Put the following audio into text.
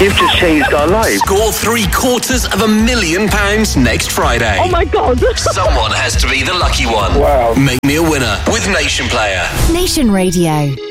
You've just changed our lives. Score £750,000 next Friday. Oh my God. Someone has to be the lucky one. Wow. Make me a winner with Nation Player. Nation Radio.